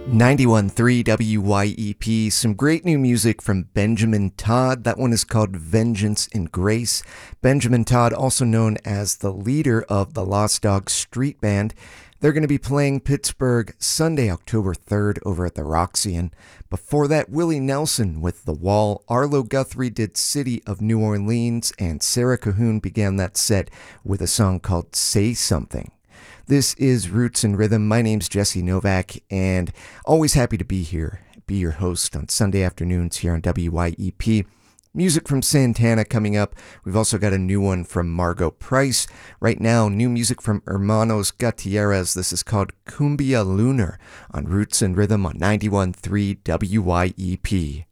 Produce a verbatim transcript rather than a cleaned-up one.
ninety-one point three W Y E P, some great new music from Benjamin Todd. That one is called Vengeance and Grace. Benjamin Todd, also known as the leader of the Lost Dogs Street Band. They're going to be playing Pittsburgh Sunday, October third over at the Roxy. And before that, Willie Nelson with The Wall. Arlo Guthrie did City of New Orleans, and Sarah Cahoon began that set with a song called Say Something. This is Roots and Rhythm. My name's Jesse Novak, and always happy to be here, be your host on Sunday afternoons here on W Y E P. Music from Santana coming up. We've also got a new one from Margot Price. Right now, new music from Hermanos Gutierrez. This is called Cumbia Lunar on Roots and Rhythm on ninety-one point three W Y E P.